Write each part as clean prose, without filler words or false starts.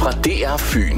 fra DR Fyn.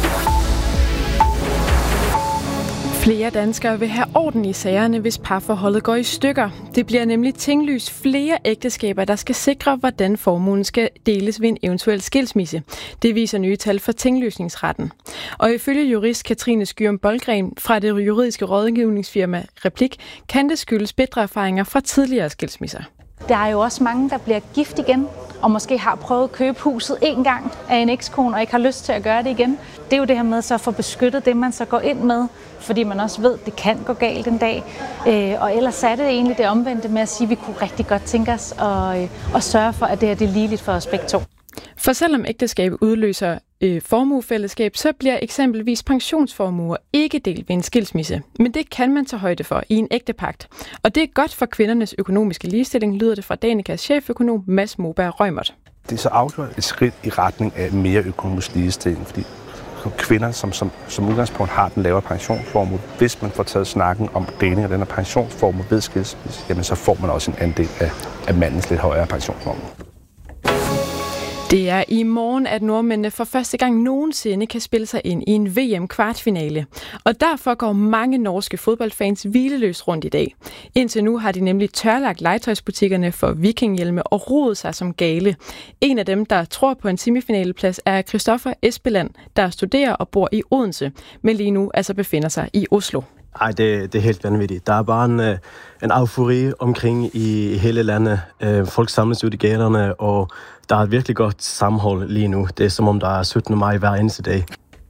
Flere danskere vil have orden i sagerne, hvis parforholdet går i stykker. Det bliver nemlig tinglyst flere ægteskaber, der skal sikre, hvordan formuen skal deles ved en eventuel skilsmisse. Det viser nye tal fra tinglysningsretten. Og ifølge jurist Katrine Skyum Boldgren fra det juridiske rådgivningsfirma Replik, kan det skyldes bedre erfaringer fra tidligere skilsmisser. Der er jo også mange, der bliver gift igen, og måske har prøvet at købe huset en gang af en ekskone, og ikke har lyst til at gøre det igen. Det er jo det her med så at få beskyttet det, man så går ind med, fordi man også ved, at det kan gå galt en dag. Og ellers er det egentlig det omvendte med at sige, at vi kunne rigtig godt tænke os at sørge for, at det her det er ligeligt for os begge to. For selvom ægteskabet udløser formuefællesskab, så bliver eksempelvis pensionsformuer ikke delt ved en skilsmisse. Men det kan man tage højde for i en ægtepagt. Og det er godt for kvindernes økonomiske ligestilling, lyder det fra Danikas cheføkonom Mads Moberg Rømert. Det er så afgjort et skridt i retning af mere økonomisk ligestilling, fordi kvinder, som udgangspunkt har den lavere pensionsformue, hvis man får taget snakken om deling af den her pensionsformue ved skilsmisse, jamen så får man også en andel af mandens lidt højere pensionsformue. Det er i morgen, at nordmændene for første gang nogensinde kan spille sig ind i en VM-kvartfinale. Og derfor går mange norske fodboldfans hvileløst rundt i dag. Indtil nu har de nemlig tørlagt legetøjsbutikkerne for vikinghjelme og rodet sig som gale. En af dem, der tror på en semifinaleplads, er Christoffer Espeland, der studerer og bor i Odense, men lige nu altså befinder sig i Oslo. Ej, det er helt vanvittigt. Der er bare en eufori omkring i hele landet. Folk samles ud i gaderne, og der er et virkelig godt sammenhold lige nu. Det er som om, der er 17. maj hver eneste dag.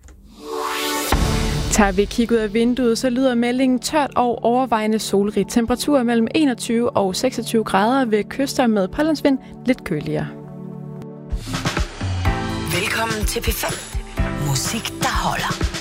Tager vi kig ud af vinduet, så lyder meldingen tørt og overvejende solrigt. Temperaturer mellem 21 og 26 grader ved kyster med pålandsvind lidt køligere. Velkommen til P5. Musik, der holder.